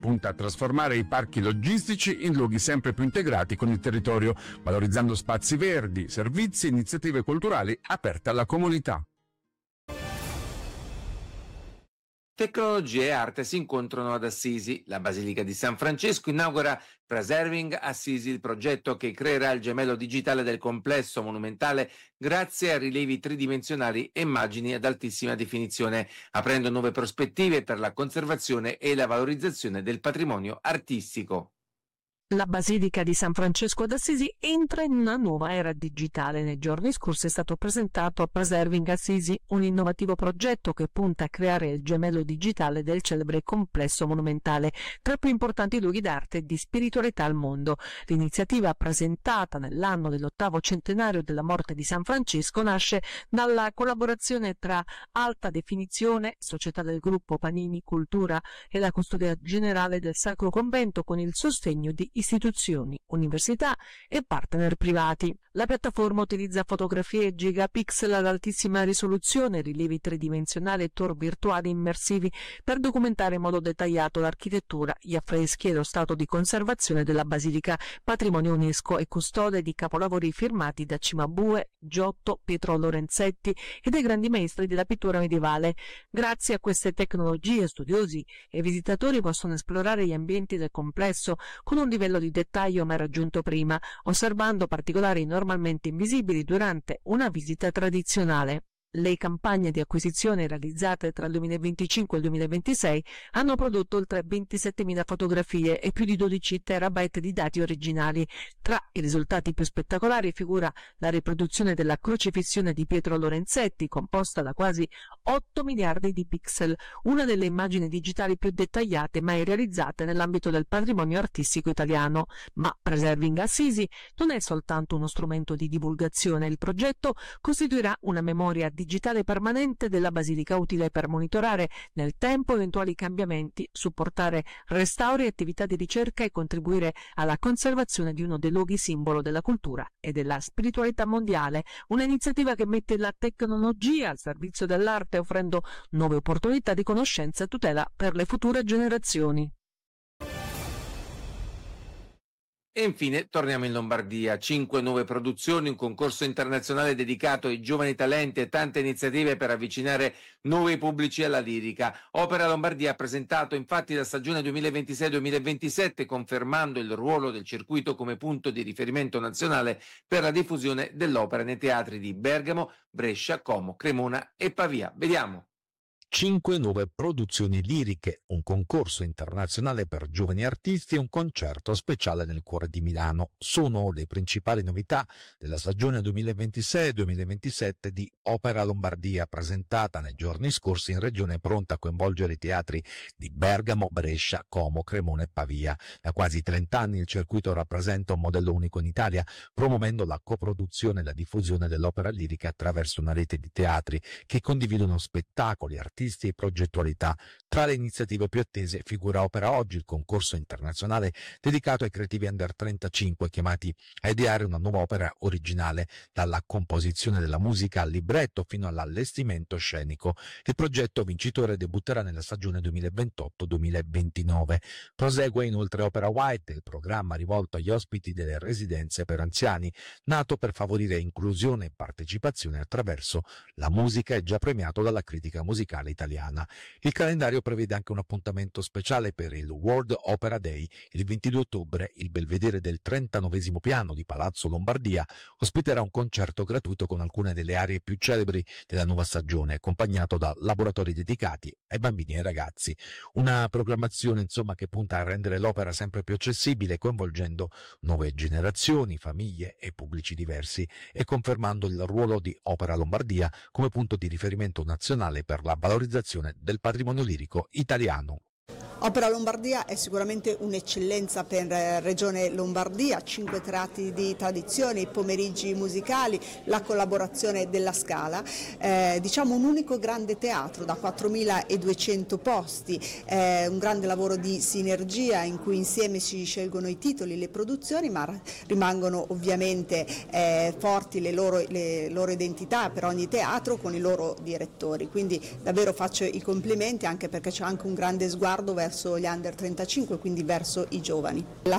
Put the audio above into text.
punta a trasformare i parchi logistici in luoghi sempre più integrati con il territorio, valorizzando spazi verdi, servizi e iniziative culturali aperte alla comunità. Tecnologia e arte si incontrano ad Assisi. La Basilica di San Francesco inaugura Preserving Assisi, il progetto che creerà il gemello digitale del complesso monumentale grazie a rilievi tridimensionali e immagini ad altissima definizione, aprendo nuove prospettive per la conservazione e la valorizzazione del patrimonio artistico. La Basilica di San Francesco d'Assisi entra in una nuova era digitale. Nei giorni scorsi è stato presentato a Preserving Assisi, un innovativo progetto che punta a creare il gemello digitale del celebre complesso monumentale, tra i più importanti luoghi d'arte e di spiritualità al mondo. L'iniziativa, presentata nell'anno dell'8° centenario della morte di San Francesco, nasce dalla collaborazione tra Alta Definizione, società del gruppo Panini Cultura, e la Custodia Generale del Sacro Convento, con il sostegno di istituzioni, università e partner privati. La piattaforma utilizza fotografie gigapixel ad altissima risoluzione, rilievi tridimensionali e tour virtuali immersivi per documentare in modo dettagliato l'architettura, gli affreschi e lo stato di conservazione della Basilica, patrimonio UNESCO e custode di capolavori firmati da Cimabue, Giotto, Pietro Lorenzetti e dai grandi maestri della pittura medievale. Grazie a queste tecnologie, studiosi e visitatori possono esplorare gli ambienti del complesso con un livello di dettaglio mai raggiunto prima, osservando particolari normalmente invisibili durante una visita tradizionale. Le campagne di acquisizione realizzate tra il 2025 e il 2026 hanno prodotto oltre 27.000 fotografie e più di 12 terabyte di dati originali. Tra i risultati più spettacolari figura la riproduzione della crocifissione di Pietro Lorenzetti, composta da quasi 8 miliardi di pixel, una delle immagini digitali più dettagliate mai realizzate nell'ambito del patrimonio artistico italiano. Ma Preserving Assisi non è soltanto uno strumento di divulgazione. Il progetto costituirà una memoria digitale permanente della Basilica, utile per monitorare nel tempo eventuali cambiamenti, supportare restauri e attività di ricerca e contribuire alla conservazione di uno dei luoghi simbolo della cultura e della spiritualità mondiale, un'iniziativa che mette la tecnologia al servizio dell'arte, offrendo nuove opportunità di conoscenza e tutela per le future generazioni. E infine torniamo in Lombardia. 5 nuove produzioni, un concorso internazionale dedicato ai giovani talenti e tante iniziative per avvicinare nuovi pubblici alla lirica. Opera Lombardia ha presentato infatti la stagione 2026-2027, confermando il ruolo del circuito come punto di riferimento nazionale per la diffusione dell'opera nei teatri di Bergamo, Brescia, Como, Cremona e Pavia. Vediamo. 5 nuove produzioni liriche, un concorso internazionale per giovani artisti e un concerto speciale nel cuore di Milano sono le principali novità della stagione 2026-2027 di Opera Lombardia, presentata nei giorni scorsi in regione, pronta a coinvolgere i teatri di Bergamo, Brescia, Como, Cremona e Pavia. Da quasi 30 anni il circuito rappresenta un modello unico in Italia, promuovendo la coproduzione e la diffusione dell'opera lirica attraverso una rete di teatri che condividono spettacoli, artisti e progettualità. Tra le iniziative più attese figura Opera Oggi, il concorso internazionale dedicato ai creativi under 35 chiamati a ideare una nuova opera originale, dalla composizione della musica al libretto fino all'allestimento scenico. Il progetto vincitore debutterà nella stagione 2028-2029. Prosegue inoltre Opera White, il programma rivolto agli ospiti delle residenze per anziani, nato per favorire inclusione e partecipazione attraverso la musica e già premiato dalla critica musicale italiana. Il calendario prevede anche un appuntamento speciale per il World Opera Day. Il 22 ottobre il belvedere del 39° piano di Palazzo Lombardia ospiterà un concerto gratuito con alcune delle aree più celebri della nuova stagione, accompagnato da laboratori dedicati ai bambini e ai ragazzi. Una programmazione che punta a rendere l'opera sempre più accessibile, coinvolgendo nuove generazioni, famiglie e pubblici diversi, e confermando il ruolo di Opera Lombardia come punto di riferimento nazionale per la valorizzazione del patrimonio lirico italiano. Opera Lombardia è sicuramente un'eccellenza per Regione Lombardia, 5 tratti di tradizione, i pomeriggi musicali, la collaborazione della Scala, un unico grande teatro da 4.200 posti, un grande lavoro di sinergia in cui insieme si scelgono i titoli, le produzioni, ma rimangono ovviamente forti le loro identità per ogni teatro con i loro direttori. Quindi davvero faccio i complimenti, anche perché c'è anche un grande sguardo verso verso gli under 35, quindi verso i giovani. La